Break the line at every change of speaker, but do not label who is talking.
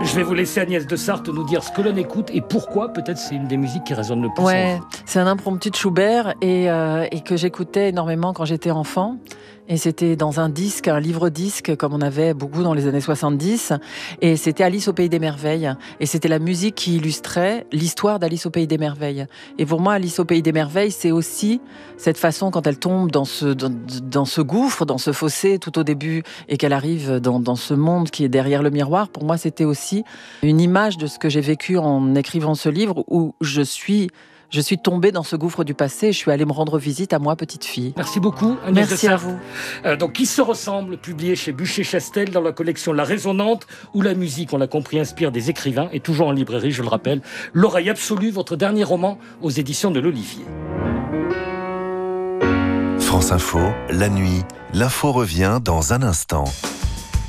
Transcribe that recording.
Je vais vous laisser Agnès de Sarthe nous dire ce que l'on écoute et pourquoi. Peut-être c'est une des musiques qui résonne le plus.
Ouais, c'est un impromptu de Schubert et que j'écoutais énormément quand j'étais enfant. Et c'était dans un disque, un livre-disque, comme on avait beaucoup dans les années 70. Et c'était Alice au Pays des Merveilles. Et c'était la musique qui illustrait l'histoire d'Alice au Pays des Merveilles. Et pour moi, Alice au Pays des Merveilles, c'est aussi cette façon, quand elle tombe dans ce gouffre, dans ce fossé tout au début, et qu'elle arrive dans ce monde qui est derrière le miroir. Pour moi, c'était aussi une image de ce que j'ai vécu en écrivant ce livre, où je suis tombée dans ce gouffre du passé et je suis allée me rendre visite à moi, petite fille.
Merci beaucoup, Agnès de
Merci
Sarthe.
à vous.
Donc, Qui se ressemble, publié chez Bûcher-Chastel dans la collection La Résonante, où la musique, on l'a compris, inspire des écrivains, et toujours en librairie, je le rappelle. L'Oreille absolue, votre dernier roman aux éditions de l'Olivier.
France Info, la nuit, l'info revient dans un instant.